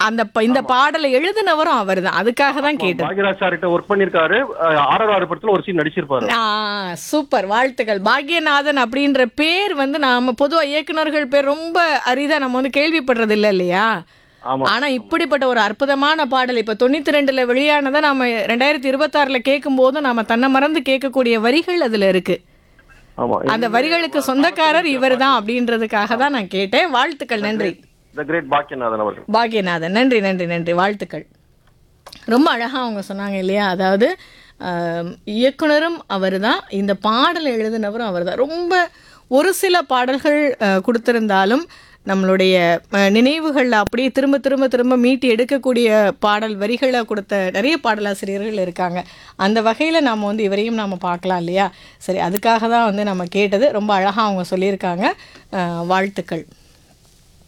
இந்த பாடலை எழுதினவரும் அவர்தான். அதுக்காக தான் கேட்டது. பாக்யராஜ் சார்கிட்ட ஒர்க் பண்ணிருக்காரு. RRR படத்துல ஒரு சீன் நடிச்சிருப்பாரு. சூப்பர், வாழ்த்துக்கள். பாக்யநாதன் அப்படின்ற பேர் வந்து நாம பொதுவா இயக்குனர்கள் பேர் ரொம்ப அரிதா நம்ம வந்து கேள்விப்படுறது இல்லை இல்லையா? ஆனா இப்படிப்பட்ட ஒரு அற்புதமான பாடல் இப்ப 92ல வெளியானதை நாம 2026ல கேட்கும் போது நாம தன்னை மறந்து கேட்கக்கூடிய வரிகள் அதுல இருக்கு. அந்த வரிகளுக்கு சொந்தக்காரர் இவர் தான் அப்படின்றதுக்காக தான் நான் கேட்டேன். வாழ்த்துக்கள், நன்றி. பாக்யநாதன் அவர்கள். பாக்யநாதன், நன்றி நன்றி நன்றி, வாழ்த்துக்கள். ரொம்ப அழகா அவங்க சொன்னாங்க இல்லையா? அதாவது இயக்குனரும் அவர் தான், இந்த பாடல் எழுதினவரும் அவர் தான். ரொம்ப ஒரு சில பாடல்கள் கொடுத்திருந்தாலும் நம்மளுடைய நினைவுகளில் அப்படியே திரும்ப திரும்ப திரும்ப மீட்டி எடுக்கக்கூடிய பாடல் வரிகளை கொடுத்த நிறைய பாடலாசிரியர்கள் இருக்காங்க. அந்த வகையில் நாம் வந்து இவரையும் நாம் பார்க்கலாம் இல்லையா? சரி, அதுக்காக தான் வந்து நம்ம கேட்டது. ரொம்ப அழகாக அவங்க சொல்லியிருக்காங்க. வாழ்த்துக்கள்.